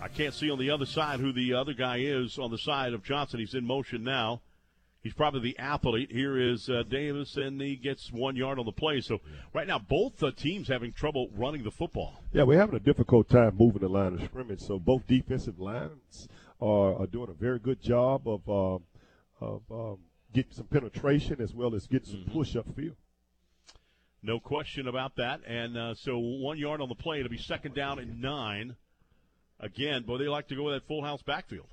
I can't see on the other side who the other guy is on the side of Johnson. He's in motion now. He's probably the athlete. Here is Davis, and he gets 1 yard on the play. So right now, both teams having trouble running the football. Yeah, we're having a difficult time moving the line of scrimmage. So both defensive lines are doing a very good job of getting some penetration as well as getting some push upfield. No question about that. And so 1 yard on the play. It'll be second down and 9. Again, boy, they like to go with that full house backfield.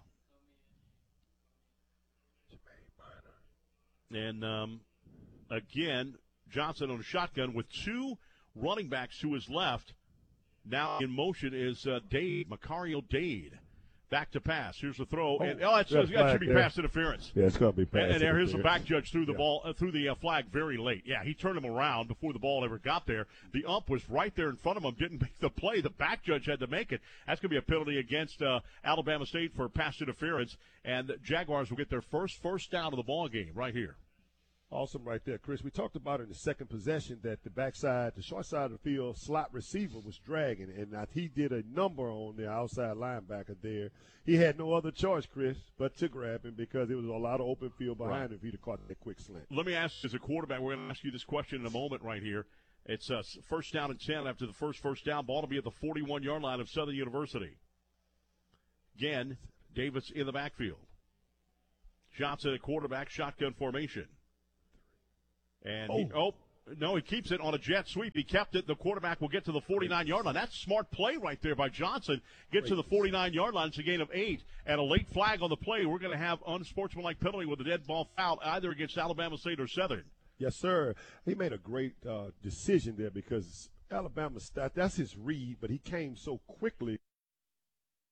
And, again, Johnson on a shotgun with 2 running backs to his left. Now in motion is Dade, Macario Dade. Back to pass. Here's the throw. That should be pass interference. Yeah, it's going to be pass interference. And here's the back judge threw the ball through the flag very late. Yeah, he turned him around before the ball ever got there. The ump was right there in front of him, didn't make the play. The back judge had to make it. That's going to be a penalty against Alabama State for pass interference. And the Jaguars will get their first down of the ball game right here. Awesome right there, Chris. We talked about in the second possession that the short side of the field slot receiver was dragging, and he did a number on the outside linebacker there. He had no other choice, Chris, but to grab him because there was a lot of open field behind him if he'd have caught that quick slant. Let me ask, as a quarterback, we're going to ask you this question in a moment right here. It's first down and 10 after the first down. Ball to be at the 41-yard line of Southern University. Again, Davis in the backfield. Johnson at quarterback, shotgun formation. And he keeps it on a jet sweep. He kept it. The quarterback will get to the 49-yard line. That's smart play right there by Johnson. Get to the 49-yard line. It's a gain of 8. And a late flag on the play. We're going to have unsportsmanlike penalty with a dead ball foul either against Alabama State or Southern. Yes, sir. He made a great decision there because Alabama State, that's his read, but he came so quickly.